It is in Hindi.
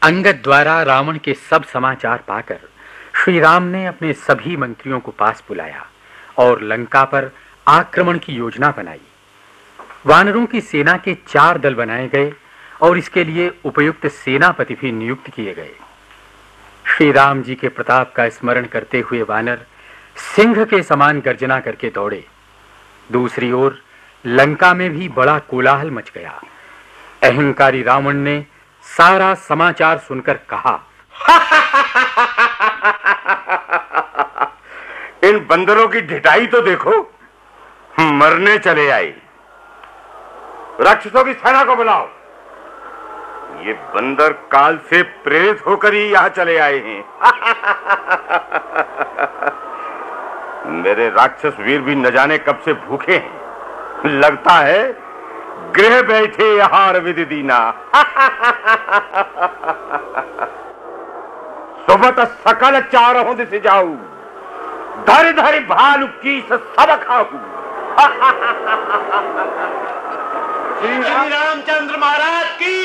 अंगद द्वारा रावण के सब समाचार पाकर श्री राम ने अपने सभी मंत्रियों को पास बुलाया और लंका पर आक्रमण की योजना बनाई। वानरों की सेना के 4 दल बनाए गए और इसके लिए उपयुक्त सेनापति भी नियुक्त किए गए। श्री राम जी के प्रताप का स्मरण करते हुए वानर सिंह के समान गर्जना करके दौड़े। दूसरी ओर लंका में भी बड़ा कोलाहल मच गया। अहंकारी रावण ने सारा समाचार सुनकर कहा, इन बंदरों की ढिठाई तो देखो, मरने चले आए। राक्षसों की सेना को बुलाओ। ये बंदर काल से प्रेरित होकर ही यहां चले आए हैं। मेरे राक्षस वीर भी न जाने कब से भूखे हैं। लगता है गृह बैठे आहार विधि दीना। सुबह सकल चारों दिस जाऊ, धरि धरि भालू की सब खाऊ। श्री रामचंद्र महाराज की